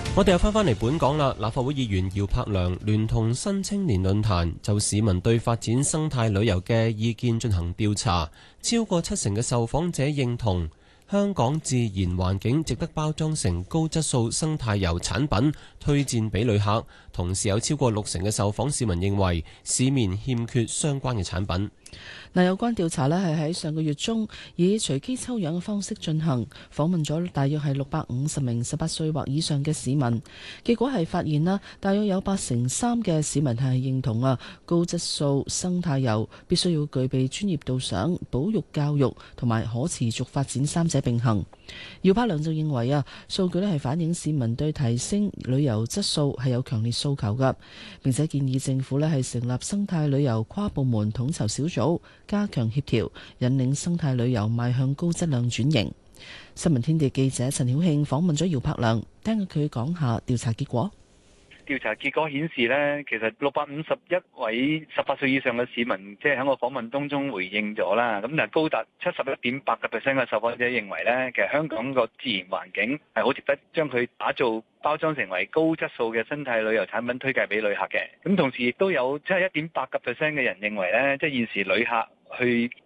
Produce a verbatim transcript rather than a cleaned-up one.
我哋又翻返嚟本港啦，立法會議員姚柏良聯同新青年論壇就市民對發展生態旅遊嘅意見進行調查，超過七成嘅受訪者認同香港自然環境值得包裝成高質素生態遊產品推薦俾旅客，同時有超過六成嘅受訪市民認為市面欠缺相關嘅產品。 嗱，有關調查呢係喺上個月中以隨機抽樣嘅方式進行，訪問咗大約係六百五十名十八歲或以上嘅市民。結果係發現啦，大約有八成三嘅市民係認同啊，高質素生態遊必須要具備專業導賞、保育教育同埋可持續發展三者並行。姚柏良就認為啊，數據呢係反映市民對提升旅遊質素係有強烈訴求㗎，並且建議政府呢係成立生態旅遊跨部門統籌小組，加強協調，引領生態旅遊邁向高質量轉型。新聞天地記者陳曉慶訪問咗姚柏良，聽下佢講下調查結果。 調查結果顯示呢，其實六百五十一位十八歲以上嘅市民，即係喺個訪問當中回應咗啦。咁但係高達七十一點八個 percent 嘅受訪者認為呢，其實香港個自然環境係好值得將佢打造包裝成為高質素嘅生態旅遊產品推介俾旅客嘅。咁同時亦都有七十一點八個 percent 嘅人認為呢，即係現時旅客去